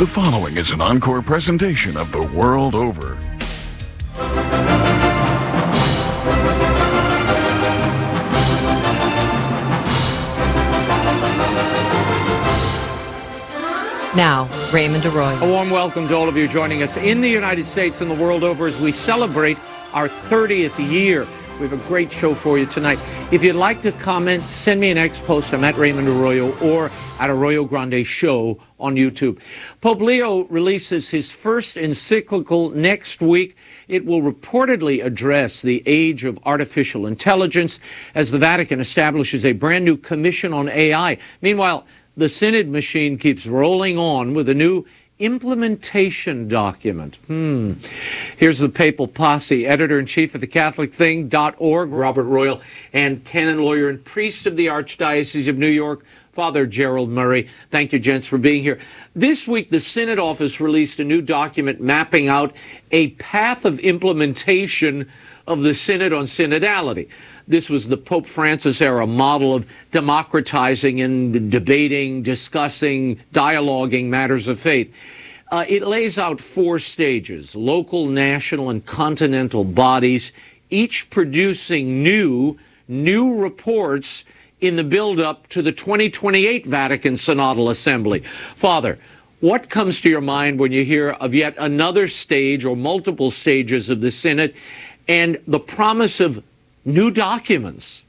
The following is an encore presentation of The World Over. Now, Raymond Arroyo. A warm welcome to all of you joining us in the United States and the world over as we celebrate our 30th year. We have a great show for you tonight. If you'd like to comment, send me an X post. I'm at Raymond Arroyo or at Arroyo Grande Show on YouTube. Pope Leo releases his first encyclical next week. It will reportedly address the age of artificial intelligence as the Vatican establishes a brand new commission on AI. Meanwhile, the Synod machine keeps rolling on with a new implementation document. Here's the papal posse, editor-in-chief of thecatholicthing.org, Robert Royal, and canon lawyer and priest of the Archdiocese of New York, Father Gerald Murray. Thank you, gents, for being here. This week, the Synod office released a new document mapping out a path of implementation of the Synod on synodality. This was the Pope Francis era model of democratizing and debating, discussing, dialoguing matters of faith. It lays out 4 stages: local, national, and continental bodies, each producing new reports in the build-up to the 2028 Vatican Synodal Assembly. Father, what comes to your mind when you hear of yet another stage or multiple stages of the Synod and the promise of new documents?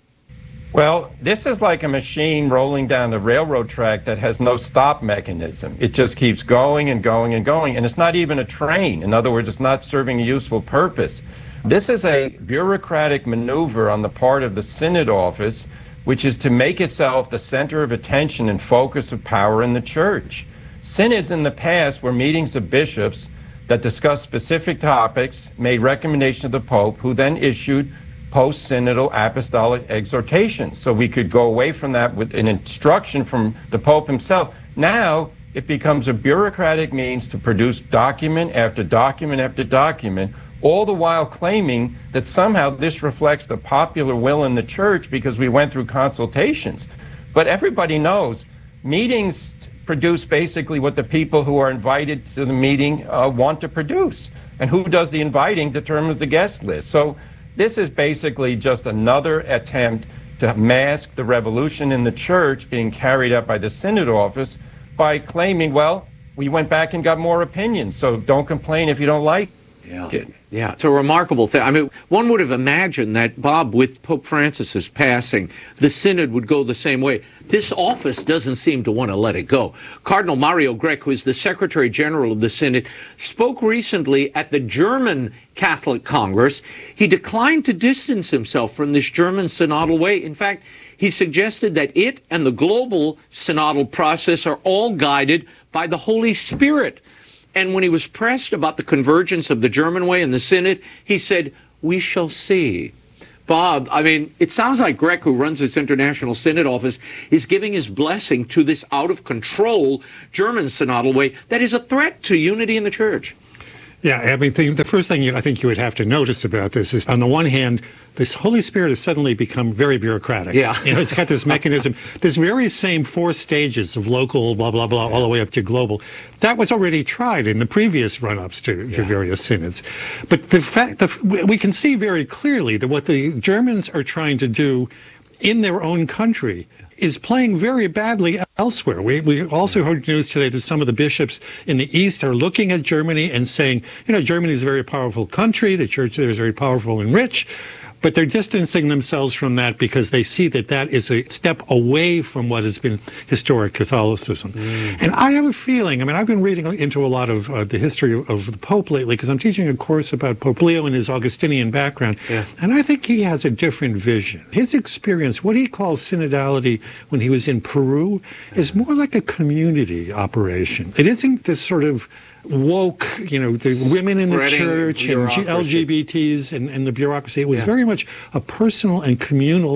Well, this is like a machine rolling down the railroad track that has no stop mechanism. It just keeps going and going and going, and it's not even a train. In other words, it's not serving a useful purpose. This is a bureaucratic maneuver on the part of the Synod office, which is to make itself the center of attention and focus of power in the Church. Synods in the past were meetings of bishops that discussed specific topics, made recommendations to the Pope, who then issued post-synodal apostolic exhortations. So we could go away from that with an instruction from the Pope himself. Now it becomes a bureaucratic means to produce document after document after document, all the while claiming that somehow this reflects the popular will in the Church because we went through consultations. But everybody knows meetings produce basically what the people who are invited to the meeting want to produce. And who does the inviting determines the guest list. So this is basically just another attempt to mask the revolution in the Church being carried out by the Synod office by claiming, well, we went back and got more opinions, so don't complain if you don't like it. Yeah, it's a remarkable thing. I mean, one would have imagined that, Bob, with Pope Francis's passing, the Synod would go the same way. This office doesn't seem to want to let it go. Cardinal Mario Grech, who is the Secretary General of the Synod, spoke recently at the German Catholic Congress. He declined to distance himself from this German synodal way. In fact, he suggested that it and the global synodal process are all guided by the Holy Spirit. And when he was pressed about the convergence of the German way and the Synod, he said, "We shall see." Bob, I mean, it sounds like Grech, who runs this International Synod office, is giving his blessing to this out-of-control German synodal way that is a threat to unity in the Church. Yeah, I mean, the first thing I think you would have to notice about this is, on the one hand, this Holy Spirit has suddenly become very bureaucratic. Yeah. You know, it's got this mechanism, this very same 4 stages of local, blah, blah, blah, all the way up to global. That was already tried in the previous run-ups to various synods. But the fact that we can see very clearly that what the Germans are trying to do in their own country is playing very badly elsewhere. We also heard news today that some of the bishops in the East are looking at Germany and saying, you know, Germany is a very powerful country, the Church there is very powerful and rich, but they're distancing themselves from that because they see that that is a step away from what has been historic Catholicism. And I have a feeling, I mean, I've been reading into a lot of the history of the Pope lately because I'm teaching a course about Pope Leo and his Augustinian background, and I think he has a different vision. His experience, what he calls synodality when he was in Peru, is more like a community operation. It isn't this sort of woke, you know, the women in the church and LGBTs and the bureaucracy. It was very much a personal and communal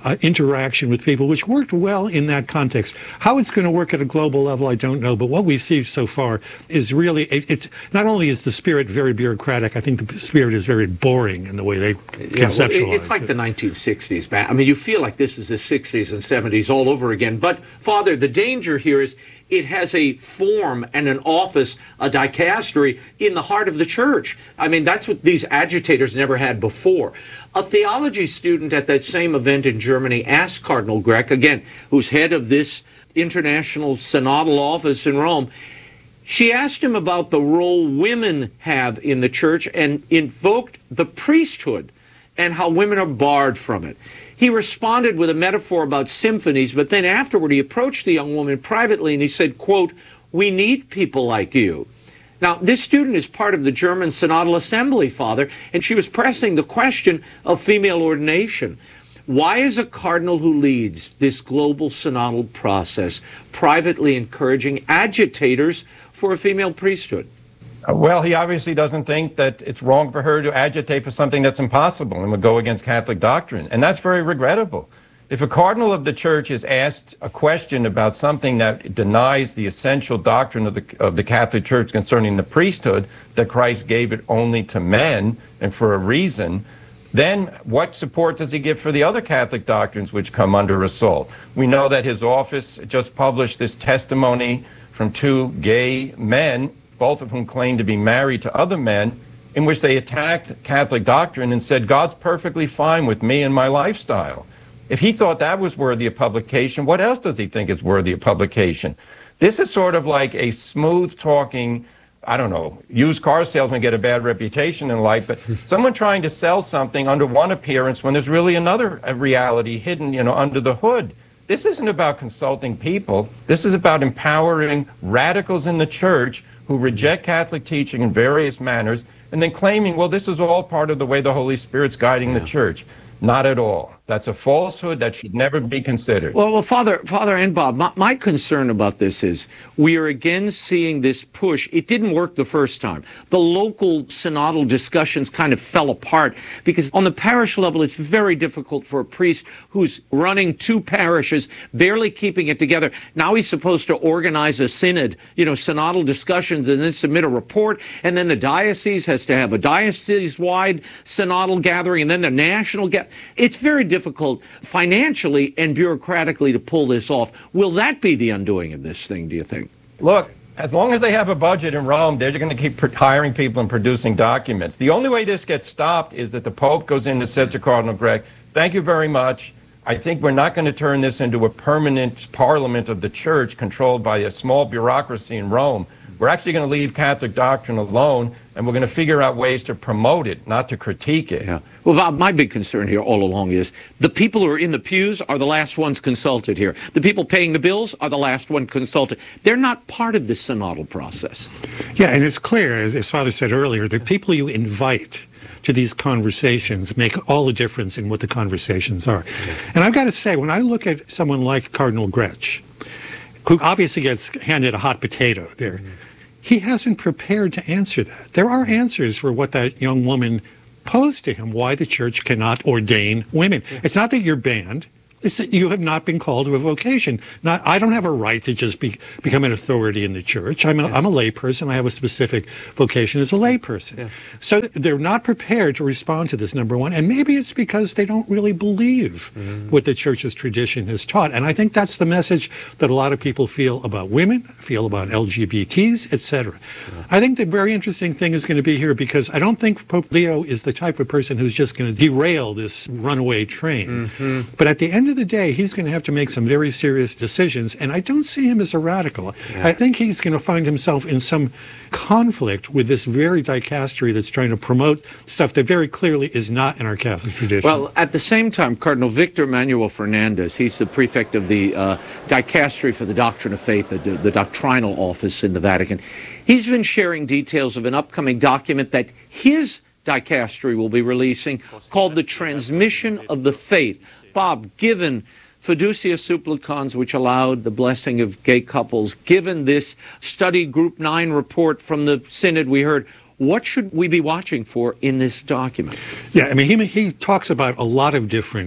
interaction with people, which worked well in that context. How it's going to work at a global level, I don't know. But what we see so far is really, it's not only is the spirit very bureaucratic, I think the spirit is very boring in the way they conceptualize it's like the 1960s. I mean, you feel like this is the 60s and 70s all over again. But, Father, the danger here is it has a form and an office, a dicastery, in the heart of the church. I mean, that's what these agitators never had before. A theology student at that same event in Germany asked Cardinal Grech, again, who's head of this international synodal office in Rome, she asked him about the role women have in the church and invoked the priesthood and how women are barred from it. He responded with a metaphor about symphonies, but then afterward he approached the young woman privately and he said, quote, "We need people like you." Now, this student is part of the German Synodal Assembly, Father, and she was pressing the question of female ordination. Why is a cardinal who leads this global synodal process privately encouraging agitators for a female priesthood? Well, he obviously doesn't think that it's wrong for her to agitate for something that's impossible and would go against Catholic doctrine. And that's very regrettable. If a cardinal of the church is asked a question about something that denies the essential doctrine of the Catholic Church concerning the priesthood, that Christ gave it only to men and for a reason, then what support does he give for the other Catholic doctrines which come under assault? We know that his office just published this testimony from two gay men, both of whom claimed to be married to other men, in which they attacked Catholic doctrine and said, God's perfectly fine with me and my lifestyle. If he thought that was worthy of publication, what else does he think is worthy of publication? This is sort of like a smooth-talking, I don't know, used car salesman get a bad reputation in life, but someone trying to sell something under one appearance when there's really another reality hidden, under the hood. This isn't about consulting people. This is about empowering radicals in the church who reject Catholic teaching in various manners and then claiming, well, this is all part of the way the Holy Spirit's guiding the church. Not at all. That's a falsehood that should never be considered. Well, Father and Bob, my concern about this is we are again seeing this push. It didn't work the first time. The local synodal discussions kind of fell apart because on the parish level, it's very difficult for a priest who's running two parishes, barely keeping it together. Now he's supposed to organize a synod, synodal discussions, and then submit a report. And then the diocese has to have a diocese-wide synodal gathering, and then the national gathering. It's very difficult financially and bureaucratically to pull this off. Will that be the undoing of this thing, do you think? Look, as long as they have a budget in Rome, they're going to keep hiring people and producing documents. The only way this gets stopped is that the Pope goes in and says to Cardinal Grech, thank you very much. I think we're not going to turn this into a permanent parliament of the church controlled by a small bureaucracy in Rome. We're actually going to leave Catholic doctrine alone, and we're going to figure out ways to promote it, not to critique it. Yeah. Well, Bob, my big concern here all along is the people who are in the pews are the last ones consulted here. The people paying the bills are the last one consulted. They're not part of this synodal process. Yeah, and it's clear, as Father said earlier, the people you invite to these conversations make all the difference in what the conversations are. And I've got to say, when I look at someone like Cardinal Grech, who obviously gets handed a hot potato there, he hasn't prepared to answer that. There are answers for what that young woman posed to him, why the church cannot ordain women. It's not that you're banned. It's that you have not been called to a vocation. I don't have a right to just become an authority in the church. I'm a lay person. I have a specific vocation as a lay person. Yeah. So they're not prepared to respond to this, number one. And maybe it's because they don't really believe what the church's tradition has taught. And I think that's the message that a lot of people feel about women, feel about LGBTs, etc. Yeah. I think the very interesting thing is going to be here because I don't think Pope Leo is the type of person who's just going to derail this runaway train. But at the end of the day, he's going to have to make some very serious decisions, and I don't see him as a radical. Yeah. I think he's going to find himself in some conflict with this very dicastery that's trying to promote stuff that very clearly is not in our Catholic tradition. Well, at the same time, Cardinal Victor Manuel Fernandez, he's the prefect of the dicastery for the doctrine of faith, the doctrinal office in the Vatican. He's been sharing details of an upcoming document that his dicastery will be releasing called The Transmission of the Faith. Bob, given fiducia supplicans, which allowed the blessing of gay couples, given this study group 9 report from the synod we heard, what should we be watching for in this document? Yeah, I mean, he talks about a lot of different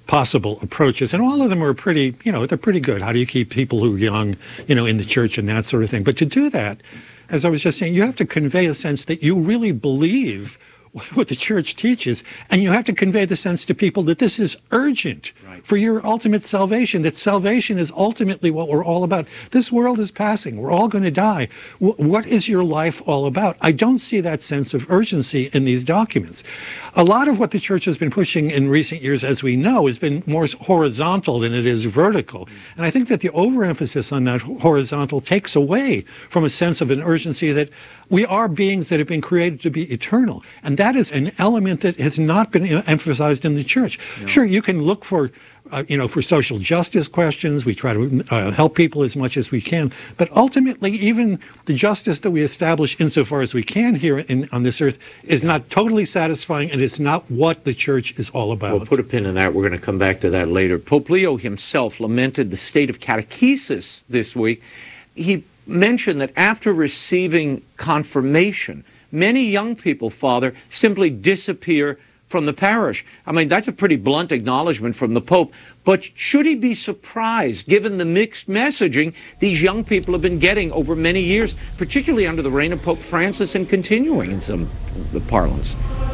possible approaches. And all of them are pretty, they're pretty good. How do you keep people who are young, in the church and that sort of thing? But to do that, as I was just saying, you have to convey a sense that you really believe what the church teaches, and you have to convey the sense to people that this is urgent for your ultimate salvation, that salvation is ultimately what we're all about. This world is passing. We're all going to die. What is your life all about? I don't see that sense of urgency in these documents. A lot of what the church has been pushing in recent years, as we know, has been more horizontal than it is vertical. And I think that the overemphasis on that horizontal takes away from a sense of an urgency that we are beings that have been created to be eternal. And that is an element that has not been emphasized in the church. No. Sure, you can look for social justice questions. We try to help people as much as we can. But ultimately, even the justice that we establish insofar as we can here on this earth is not totally satisfying, and it's not what the church is all about. We'll put a pin in that. We're going to come back to that later. Pope Leo himself lamented the state of catechesis this week. He mentioned that after receiving confirmation, many young people, Father, simply disappear from the parish. I mean, that's a pretty blunt acknowledgement from the Pope. But should he be surprised, given the mixed messaging these young people have been getting over many years, particularly under the reign of Pope Francis and continuing in some of the parlance?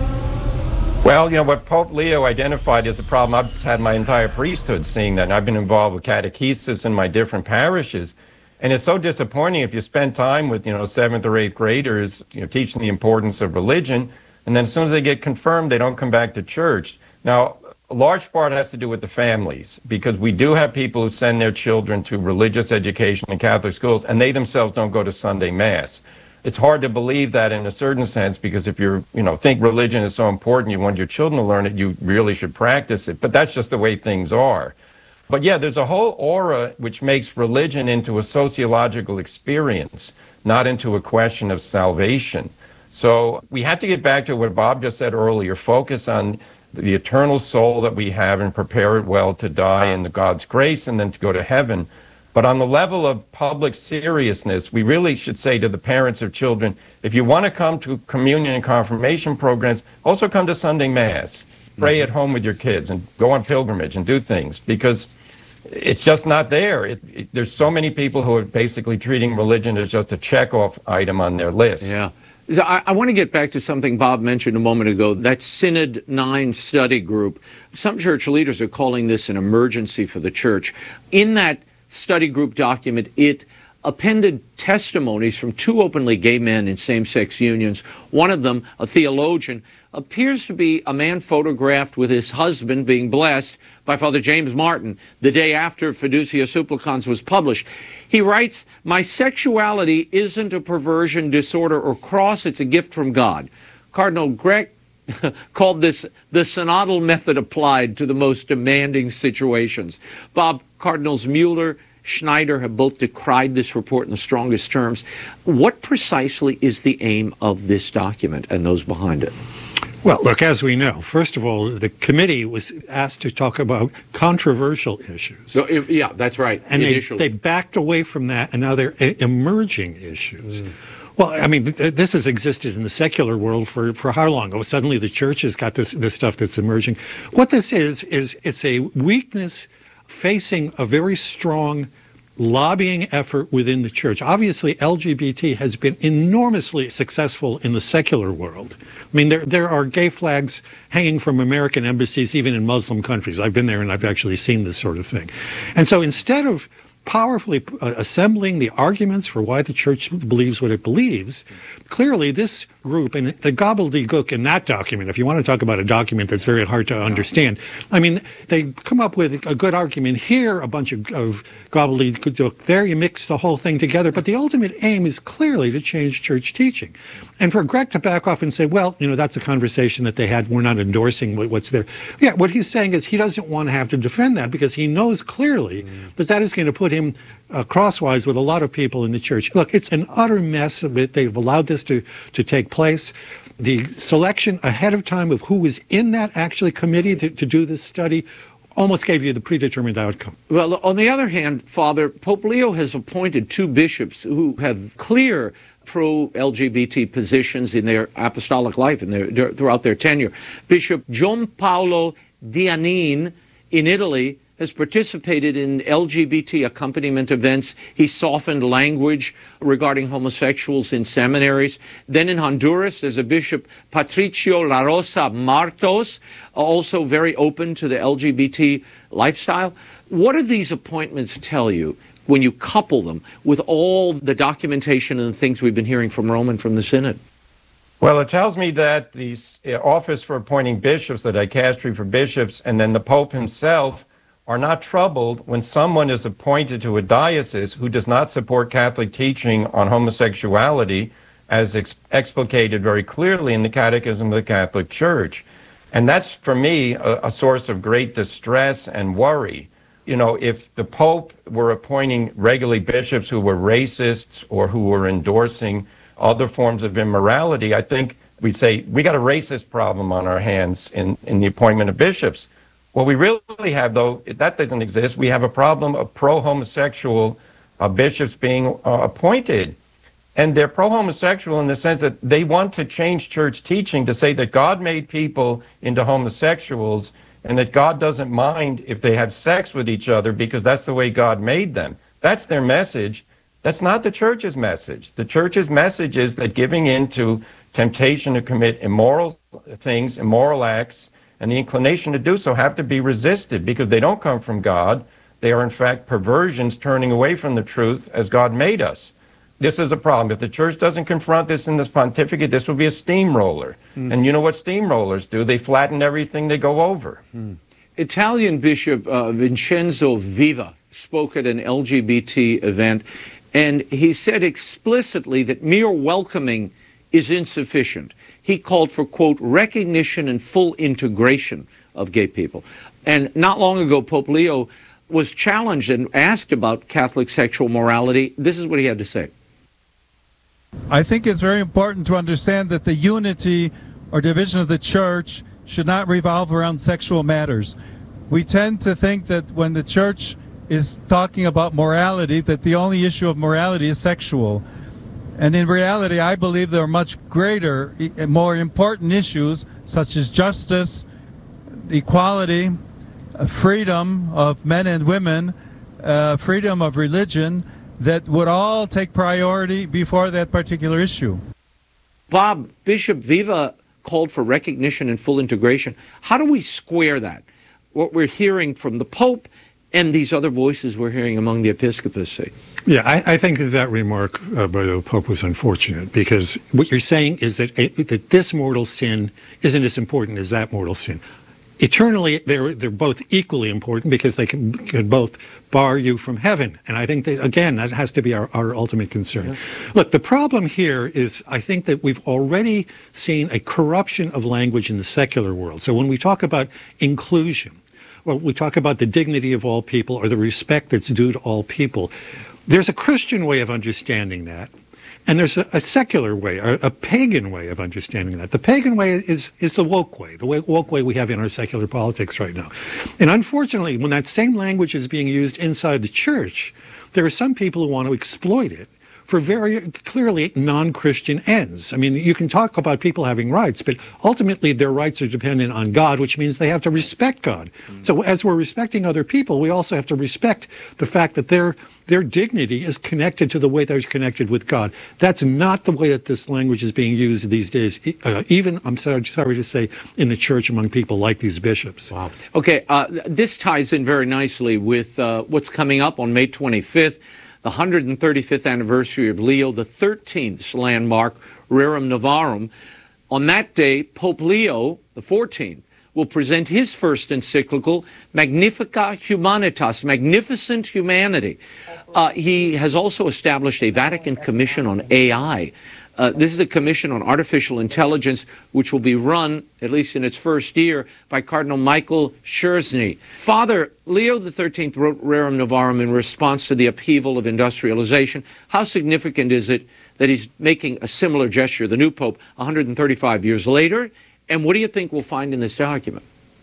Well, what Pope Leo identified as a problem, I've had my entire priesthood seeing that, and I've been involved with catechesis in my different parishes. And it's so disappointing if you spend time with, 7th or 8th graders, teaching the importance of religion, and then as soon as they get confirmed, they don't come back to church. Now, a large part has to do with the families, because we do have people who send their children to religious education in Catholic schools, and they themselves don't go to Sunday Mass. It's hard to believe that in a certain sense, because if you think religion is so important, you want your children to learn it, you really should practice it. But that's just the way things are. But yeah, there's a whole aura which makes religion into a sociological experience, not into a question of salvation. So we have to get back to what Bob just said earlier, focus on the eternal soul that we have and prepare it well to die in God's grace and then to go to heaven. But on the level of public seriousness, we really should say to the parents of children, if you want to come to communion and confirmation programs, also come to Sunday Mass. Pray at home with your kids and go on pilgrimage and do things, because it's just not there. There's so many people who are basically treating religion as just a check-off item on their list. Yeah. I want to get back to something Bob mentioned a moment ago, that Synod 9 study group. Some church leaders are calling this an emergency for the church. In that study group document, it appended testimonies from 2 openly gay men in same-sex unions. One of them, a theologian, appears to be a man photographed with his husband being blessed by Father James Martin the day after Fiducia Supplicans was published. He writes, "My sexuality isn't a perversion, disorder, or cross. It's a gift from God." Cardinal Grech called this the synodal method applied to the most demanding situations. Bob, Cardinals Mueller, Schneider have both decried this report in the strongest terms. What precisely is the aim of this document and those behind it? Well, look, as we know, first of all, the committee was asked to talk about controversial issues. So, yeah, that's right. And they backed away from that, and now they're emerging issues. Well, I mean, this has existed in the secular world for how long? Oh, suddenly the church has got this stuff that's emerging. What this is it's a weakness facing a very strong lobbying effort within the church. Obviously, LGBT has been enormously successful in the secular world. I mean, there are gay flags hanging from American embassies, even in Muslim countries. I've been there and I've actually seen this sort of thing. And so instead of powerfully assembling the arguments for why the church believes what it believes, clearly this group, and the gobbledygook in that document, if you want to talk about a document that's very hard to understand, I mean, they come up with a good argument here, a bunch of gobbledygook there, you mix the whole thing together, but the ultimate aim is clearly to change church teaching. And for Grech to back off and say, well, that's a conversation that they had, we're not endorsing what's there. Yeah, what he's saying is he doesn't want to have to defend that, because he knows clearly that is going to put him crosswise with a lot of people in the church. Look, it's an utter mess of it. They've allowed this to take place. The selection ahead of time of who was in that actually committee to do this study almost gave you the predetermined outcome. Well, on the other hand, Father, Pope Leo has appointed 2 bishops who have clear pro-LGBT positions in their apostolic life and throughout their tenure. Bishop John Paolo Dianin In Italy, has participated in LGBT accompaniment events. He softened language regarding homosexuals in seminaries. Then in Honduras, there's a Bishop Patricio La Rosa Martos, also very open to the LGBT lifestyle. What do these appointments tell you when you couple them with all the documentation and the things we've been hearing from Rome and from the Synod? Well, it tells me that the office for appointing bishops, the dicastery for bishops, and then the Pope himself are not troubled when someone is appointed to a diocese who does not support Catholic teaching on homosexuality, as explicated very clearly in the Catechism of the Catholic Church. And that's, for me, a source of great distress and worry. You know, if the Pope were appointing regularly bishops who were racists or who were endorsing other forms of immorality, I think we'd say, we got a racist problem on our hands in the appointment of bishops. What we really have, though, that doesn't exist. We have a problem of pro-homosexual bishops being appointed. And they're pro-homosexual in the sense that they want to change church teaching to say that God made people into homosexuals and that God doesn't mind if they have sex with each other because that's the way God made them. That's their message. That's not the church's message. The church's message is that giving in to temptation to commit immoral things, immoral acts, and the inclination to do so have to be resisted because they don't come from God. They are, in fact, perversions turning away from the truth as God made us. This is a problem. If the church doesn't confront this in this pontificate, this will be a steamroller. And you know what steamrollers do? They flatten everything they go over. Italian Bishop Vincenzo Viva spoke at an LGBT event, and he said explicitly that mere welcoming is insufficient. He called for, quote, recognition and full integration of gay people. And not long ago, Pope Leo was challenged and asked about Catholic sexual morality. This is what he had to say. I think it's very important to understand that the unity or division of the church should not revolve around sexual matters. We tend to think that when the church is talking about morality, that the only issue of morality is sexual. And in reality, I believe there are much greater, more important issues such as justice, equality, freedom of men and women, freedom of religion, that would all take priority before that particular issue. Bob, Bishop Viva called for recognition and full integration. How do we square that? What we're hearing from the Pope and these other voices we're hearing among the episcopacy. Yeah, I think that remark by the Pope was unfortunate because what you're saying is that this mortal sin isn't as important as that mortal sin. Eternally, they're both equally important because they can both bar you from heaven. And I think that, again, that has to be our ultimate concern. Yeah. Look, the problem here is I think that we've already seen a corruption of language in the secular world. So when we talk about inclusion, well, we talk about the dignity of all people or the respect that's due to all people. There's a Christian way of understanding that, and there's a secular way, a pagan way of understanding that. The pagan way is the woke way, woke way we have in our secular politics right now. And unfortunately, when that same language is being used inside the church, there are some people who want to exploit it for very clearly non-Christian ends. I mean, you can talk about people having rights, but ultimately their rights are dependent on God, which means they have to respect God. So as we're respecting other people, we also have to respect the fact that their dignity is connected to the way they're connected with God. That's not the way that this language is being used these days, even, I'm sorry to say, in the church among people like these bishops. Wow. Okay, this ties in very nicely with what's coming up on May 25th, the 135th anniversary of Leo XIII's landmark, Rerum Novarum. On that day, Pope Leo XIV will present his first encyclical, Magnificat Humanitas, Magnificent Humanity. He has also established a Vatican Commission on AI. This is a commission on artificial intelligence, which will be run, at least in its first year, by Cardinal Michael Szczerny. Father, Leo XIII wrote Rerum Novarum in response to the upheaval of industrialization. How significant is it that he's making a similar gesture, the new Pope, 135 years later? And what do you think we'll find in this document?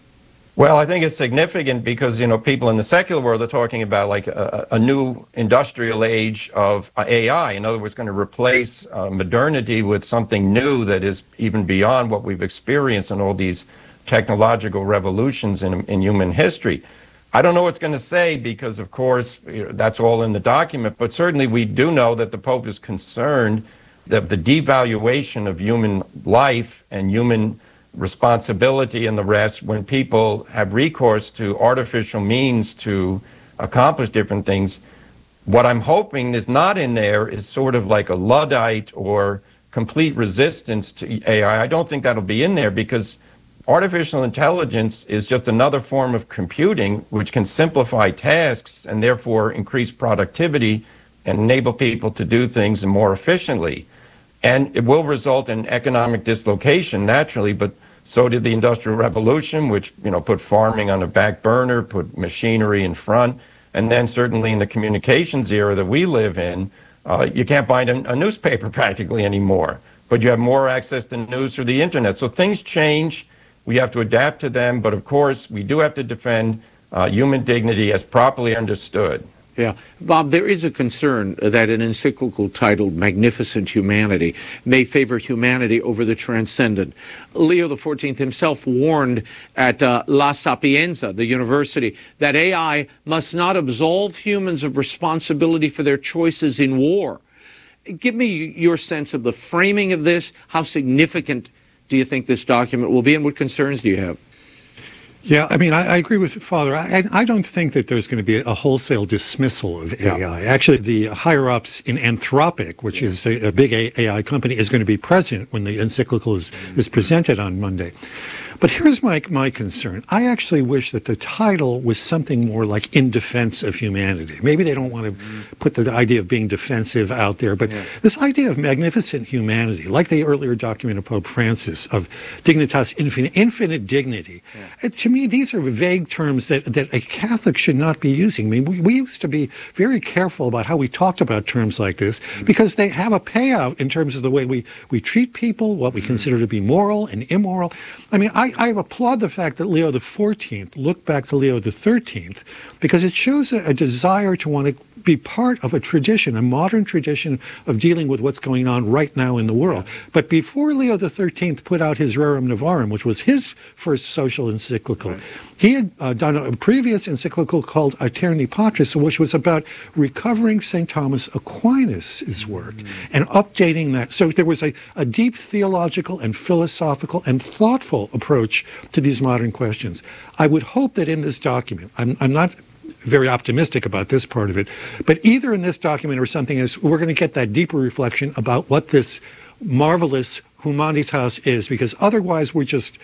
Well, I think it's significant because, you know, people in the secular world are talking about like a new industrial age of AI. In other words, going to replace modernity with something new that is even beyond what we've experienced in all these technological revolutions in human history. I don't know what it's going to say because, of course, that's all in the document, but certainly we do know that the Pope is concerned that the devaluation of human life and human responsibility and the rest when people have recourse to artificial means to accomplish different things. What I'm hoping is not in there is sort of like a Luddite or complete resistance to AI. I don't think that'll be in there because artificial intelligence is just another form of computing which can simplify tasks and therefore increase productivity and enable people to do things more efficiently. And it will result in economic dislocation naturally, but so did the Industrial Revolution, which put farming on a back burner, put machinery in front, and then certainly in the communications era that we live in, you can't buy a newspaper practically anymore, but you have more access to news through the internet. So things change. We have to adapt to them, but of course, we do have to defend human dignity as properly understood. Yeah. Bob, there is a concern that an encyclical titled Magnificent Humanity may favor humanity over the transcendent. Leo XIV himself warned at La Sapienza, the university, that AI must not absolve humans of responsibility for their choices in war. Give me your sense of the framing of this. How significant do you think this document will be, and what concerns do you have? Yeah, I mean, I agree with Father. I don't think that there's going to be a wholesale dismissal of AI. Yeah. Actually, the higher-ups in Anthropic, which is a big AI company, is going to be present when the encyclical is presented on Monday. But here's my concern. I actually wish that the title was something more like In Defense of Humanity. Maybe they don't want to put the idea of being defensive out there, but this idea of magnificent humanity, like the earlier document of Pope Francis, of dignitas infinite dignity, to me, these are vague terms that a Catholic should not be using. I mean, we used to be very careful about how we talked about terms like this because they have a payout in terms of the way we treat people, what we consider to be moral and immoral. I mean, I applaud the fact that Leo XIV looked back to Leo XIII because it shows a desire to want to be part of a tradition, a modern tradition of dealing with what's going on right now in the world. But before Leo XIII put out his Rerum Novarum, which was his first social encyclical, he had done a previous encyclical called Aeterni Patris, which was about recovering St. Thomas Aquinas' work and updating that. So there was a deep theological and philosophical and thoughtful approach to these modern questions. I would hope that in this document, I'm not very optimistic about this part of it, but either in this document or something else, we're going to get that deeper reflection about what this marvelous humanitas is, because otherwise we're just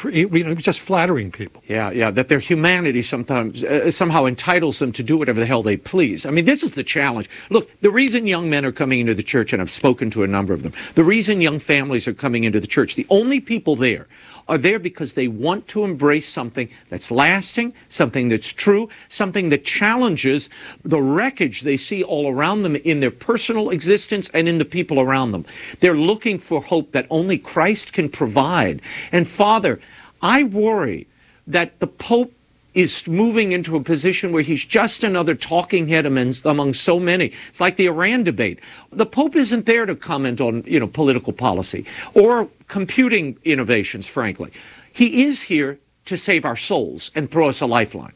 flattering people. Yeah, that their humanity sometimes somehow entitles them to do whatever the hell they please. I mean, this is the challenge. Look, the reason young men are coming into the church, and I've spoken to a number of them, the reason young families are coming into the church, the only people there are there because they want to embrace something that's lasting, something that's true, something that challenges the wreckage they see all around them in their personal existence and in the people around them. They're looking for hope that only Christ can provide. And Father, I worry that the Pope is moving into a position where he's just another talking head among so many. It's like the Iran debate. The Pope isn't there to comment on, political policy or computing innovations, frankly. He is here to save our souls and throw us a lifeline.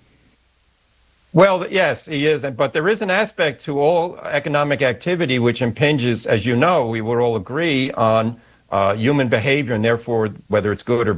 Well, yes, he is. But there is an aspect to all economic activity which impinges, as you know, we would all agree, on human behavior, and therefore, whether it's good or